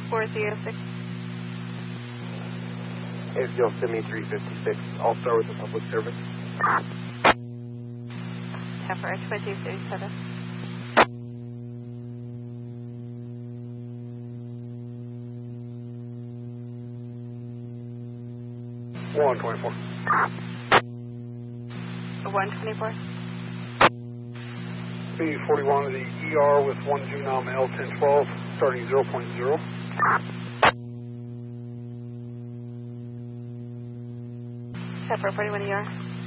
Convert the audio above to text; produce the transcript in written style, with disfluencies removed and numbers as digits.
406. ACL Simi 356. I'll start with the public service. Temper 2037. 124. 124. B41 to the ER with 1 Junam L1012, starting 0.0. Temper 41 ER.